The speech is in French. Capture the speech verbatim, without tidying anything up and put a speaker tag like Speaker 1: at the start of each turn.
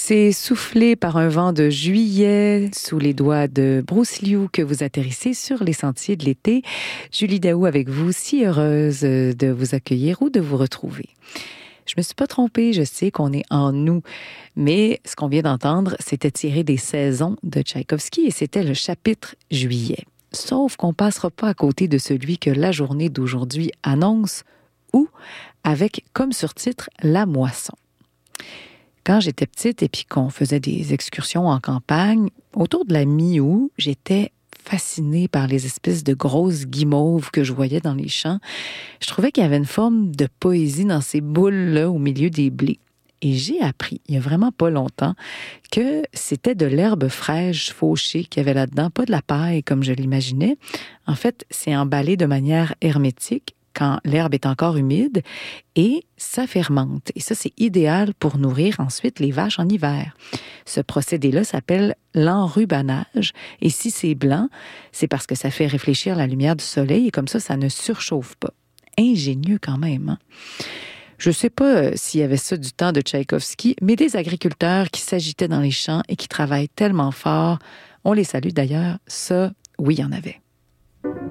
Speaker 1: C'est soufflé par un vent de juillet sous les doigts de Bruce Liu que vous atterrissez sur les sentiers de l'été. Julie Daou avec vous, si heureuse de vous accueillir ou de vous retrouver. Je me suis pas trompée, je sais qu'on est en août, mais ce qu'on vient d'entendre, c'était tiré des saisons de Tchaïkovski et c'était le chapitre juillet. Sauf qu'on passera pas à côté de celui que la journée d'aujourd'hui annonce ou avec comme surtitre La moisson. Quand j'étais petite et puis qu'on faisait des excursions en campagne, autour de la mi-août, j'étais fascinée par les espèces de grosses guimauves que je voyais dans les champs. Je trouvais qu'il y avait une forme de poésie dans ces boules-là au milieu des blés. Et j'ai appris, il y a vraiment pas longtemps, que c'était de l'herbe fraîche fauchée qu'il y avait là-dedans, pas de la paille comme je l'imaginais. En fait, c'est emballé de manière hermétique quand l'herbe est encore humide et ça fermente. Et ça, c'est idéal pour nourrir ensuite les vaches en hiver. Ce procédé-là s'appelle l'enrubanage. Et si c'est blanc, c'est parce que ça fait réfléchir la lumière du soleil et comme ça, ça ne surchauffe pas. Ingénieux quand même, hein? Je ne sais pas s'il y avait ça du temps de Tchaïkovski, mais des agriculteurs qui s'agitaient dans les champs et qui travaillent tellement fort, on les salue d'ailleurs, ça, oui, il y en avait.